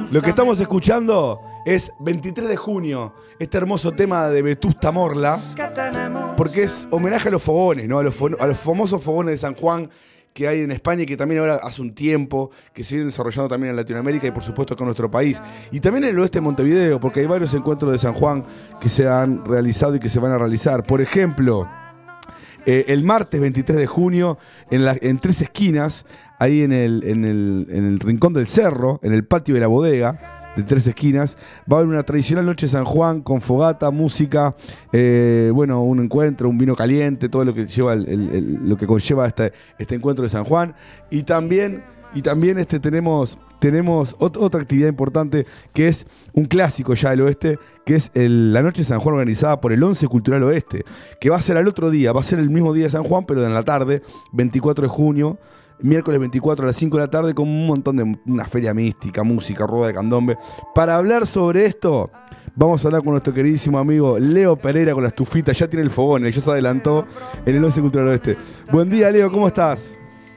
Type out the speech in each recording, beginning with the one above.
Lo que estamos escuchando es 23 de junio, este hermoso tema de Vetusta Morla, porque es homenaje a los fogones, ¿no? A los famosos fogones de San Juan que hay en España y que también ahora hace un tiempo que se vienen desarrollando también en Latinoamérica y por supuesto acá en nuestro país. Y también en el oeste de Montevideo, porque hay varios encuentros de San Juan que se han realizado y que se van a realizar. Por ejemplo, el martes 23 de junio, en Tres Esquinas, ahí en el Rincón del Cerro, en el patio de la bodega de Tres Esquinas, va a haber una tradicional noche de San Juan con fogata, música, un encuentro, un vino caliente, todo lo que lleva lo que conlleva este encuentro de San Juan. Y también tenemos otra actividad importante que es un clásico ya del oeste, que es la Noche de San Juan organizada por el Once Cultural Oeste, que va a ser al otro día, va a ser el mismo día de San Juan, pero en la tarde, 24 de junio, miércoles 24 a las 5 de la tarde, con un montón de una feria mística, música, rueda de candombe. Para hablar sobre esto, vamos a hablar con nuestro queridísimo amigo Leo Pereira con la estufita, ya tiene el fogón, ya se adelantó en el Once Cultural Oeste. Buen día, Leo, ¿cómo estás?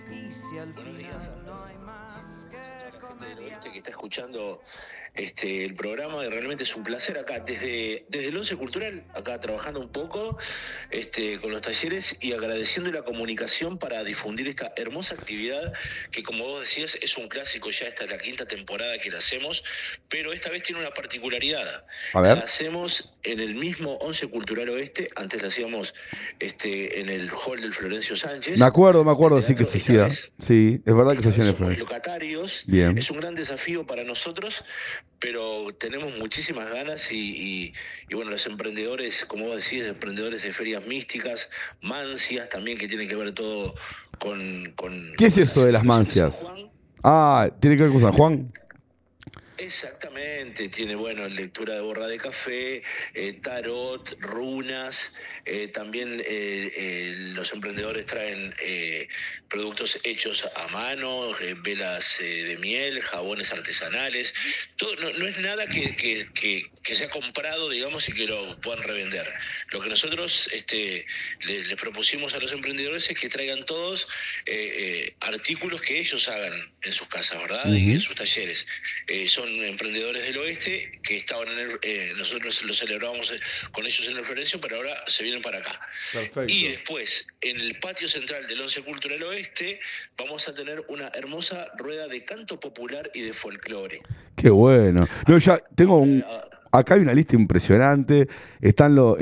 Que está escuchando el programa, y realmente es un placer acá desde el Once Cultural, acá trabajando un poco con los talleres y agradeciendo la comunicación para difundir esta hermosa actividad que, como vos decías, es un clásico. Ya esta es la quinta temporada que la hacemos, pero esta vez tiene una particularidad. A ver. La hacemos en el mismo Once Cultural Oeste. Antes la hacíamos en el hall del Florencio Sánchez. Me acuerdo, sí que se hacía. Sí, es verdad que se hacía en el Florencio. Locatarios. Bien. Es un gran desafío para nosotros, pero tenemos muchísimas ganas y bueno, los emprendedores, como vos decís, emprendedores de ferias místicas, mancias también, que tienen que ver todo con ¿Qué es eso de las mancias? ¿Tiene que ver con San Juan? Exactamente, tiene, lectura de borra de café, tarot, runas, también los emprendedores traen productos hechos a mano, velas de miel, jabones artesanales, todo, no es nada que sea comprado, digamos, y que lo puedan revender. Lo que nosotros les propusimos a los emprendedores es que traigan todos artículos que ellos hagan en sus casas, ¿verdad? Uh-huh. Y en sus talleres. Son emprendedores del oeste que estaban nosotros lo celebramos con ellos en el Florencio, pero ahora se vienen para acá. Perfecto. Y después, en el patio central del Once Cultural Oeste, vamos a tener una hermosa rueda de canto popular y de folclore. Qué bueno. No, ya tengo acá hay una lista impresionante. Están los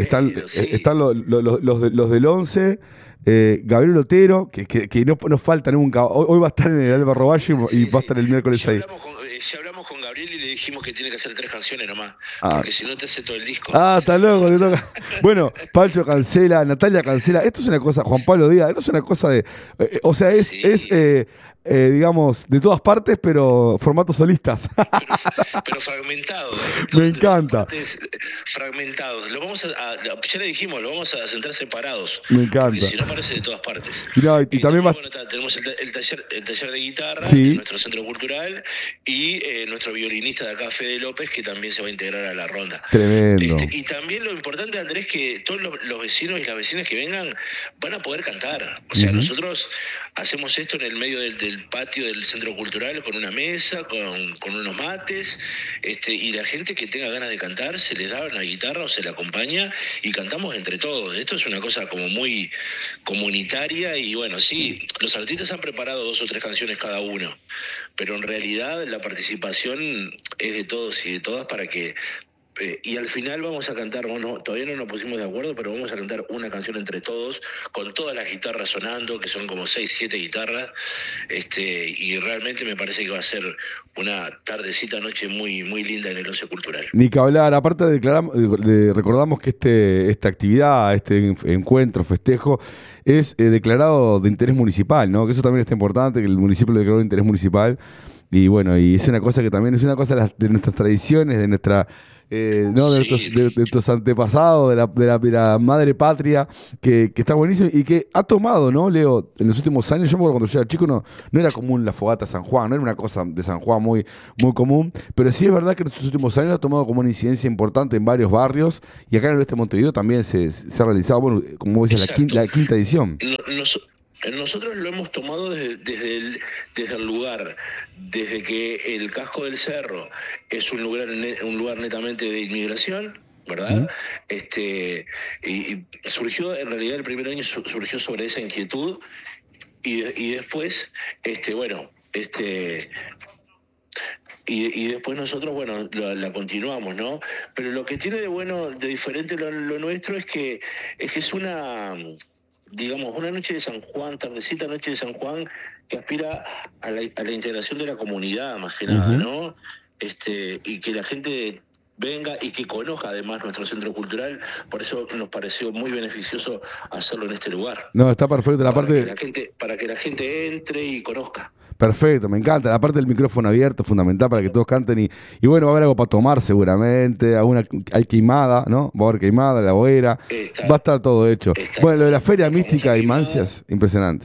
del Once. Gabriel Otero, que no falta nunca. Hoy va a estar en el Álvaro Valle y va a estar el miércoles ahí. Ya hablamos con Gabriel y le dijimos que tiene que hacer 3 canciones nomás, porque si no te hace todo el disco. Está loco, te toca. Bueno, Pancho cancela, Natalia cancela. Esto es una cosa, Juan Pablo Díaz, esto es una cosa de... digamos, de todas partes, pero formatos solistas. Pero fragmentado. Me encanta. Fragmentados. Ya le dijimos, lo vamos a sentar separados. Me encanta. Porque si no parece de todas partes. Y también tenemos el taller de guitarra, sí, en nuestro centro cultural, y nuestro violinista de acá, Fede López, que también se va a integrar a la ronda. Tremendo. Y también lo importante, Andrés, que todos los vecinos y las vecinas que vengan van a poder cantar. O sea, nosotros hacemos esto en el medio del patio del centro cultural, con una mesa, con unos mates, y la gente que tenga ganas de cantar se les da una guitarra o se le acompaña y cantamos entre todos. Esto es una cosa como muy comunitaria y sí, los artistas han preparado 2 o 3 canciones cada uno, pero en realidad la participación es de todos y de todas para que... y al final vamos a cantar, todavía no nos pusimos de acuerdo, pero vamos a cantar una canción entre todos, con todas las guitarras sonando, que son como 6, 7 guitarras, y realmente me parece que va a ser una tardecita, noche muy, muy linda en el Once Cultural. Ni que hablar, aparte recordamos que esta actividad, este encuentro, festejo, es declarado de interés municipal, ¿no? Que eso también está importante, que el municipio lo declaró de interés municipal, y es una cosa que también es una cosa de nuestras tradiciones, de nuestra... de nuestros antepasados, de la madre patria, que está buenísimo y que ha tomado, ¿no, Leo? En los últimos años, yo me acuerdo cuando yo era chico, no era común la fogata San Juan, no era una cosa de San Juan muy, muy común, pero sí es verdad que en estos últimos años ha tomado como una incidencia importante en varios barrios y acá en el oeste de Montevideo también se ha realizado, como dices, la quinta edición. Nosotros lo hemos tomado desde el lugar, desde que el Casco del Cerro es un lugar netamente de inmigración, ¿verdad? Y surgió, en realidad el primer año surgió sobre esa inquietud y después, y después nosotros, la continuamos, ¿no? Pero lo que tiene de bueno, de diferente lo nuestro es que es una, digamos, una noche de San Juan, tardecita noche de San Juan, que aspira a la integración de la comunidad, más que nada, ¿no? Y que la gente venga y que conozca además nuestro centro cultural, por eso nos pareció muy beneficioso hacerlo en este lugar. No, está perfecto. Para que la gente entre y conozca. Perfecto, me encanta. La parte del micrófono abierto, fundamental para que todos canten. Y bueno, va a haber algo para tomar seguramente. Hay queimada, ¿no? Va a haber queimada, la hoguera. Va a estar todo hecho. Bueno, lo de la Feria Mística y Mancias, impresionante.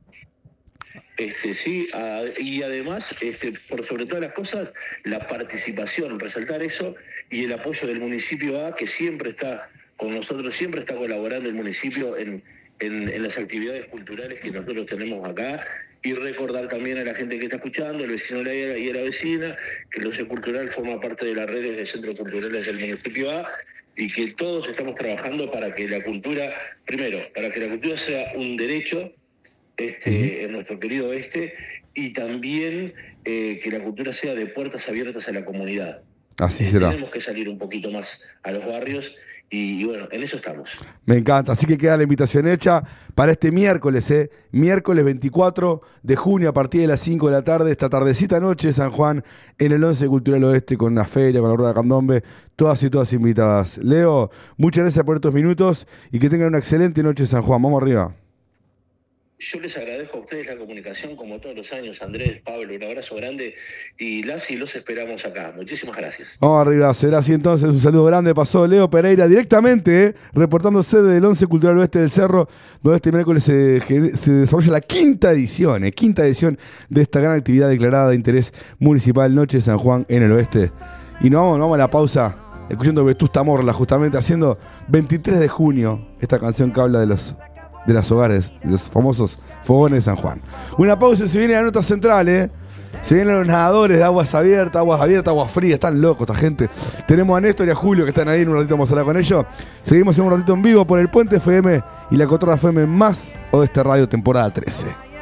Sí, y además, por sobre todas las cosas, la participación, resaltar eso, y el apoyo del municipio A, que siempre está con nosotros, siempre está colaborando el municipio en las actividades culturales que nosotros tenemos acá, y recordar también a la gente que está escuchando, el vecino y a la vecina, que el Oce Cultural forma parte de las redes de centros culturales del municipio A, y que todos estamos trabajando para que la cultura, primero, para que la cultura sea un derecho, en nuestro querido oeste, y también que la cultura sea de puertas abiertas a la comunidad. Así será. Tenemos que salir un poquito más a los barrios y bueno, en eso estamos. Me encanta, así que queda la invitación hecha para este miércoles, miércoles 24 de junio a partir de las 5 de la tarde, esta tardecita noche de San Juan, en el Once Cultural Oeste, con la feria, con la rueda de candombe, todas y todas invitadas. Leo, muchas gracias por estos minutos y que tengan una excelente noche de San Juan. Vamos arriba. Yo les agradezco a ustedes la comunicación, como todos los años. Andrés, Pablo, un abrazo grande, y los esperamos acá. Muchísimas gracias. Vamos arriba, será así entonces. Un saludo grande. Pasó Leo Pereira directamente, reportándose del Once Cultural Oeste del Cerro, donde este miércoles se desarrolla la quinta edición de esta gran actividad declarada de interés municipal, Noche de San Juan en el Oeste. Y nos vamos a la pausa, escuchando Vetusta Morla, justamente haciendo 23 de junio, esta canción que habla de las hogares, de los famosos fogones de San Juan. Una pausa y se viene la nota central, Se vienen los nadadores de aguas abiertas, aguas frías. Están locos esta gente. Tenemos a Néstor y a Julio que están ahí. En un ratito vamos a hablar con ellos. Seguimos en un ratito en vivo por el Puente FM y la Cotorra FM más Oeste Radio temporada 13.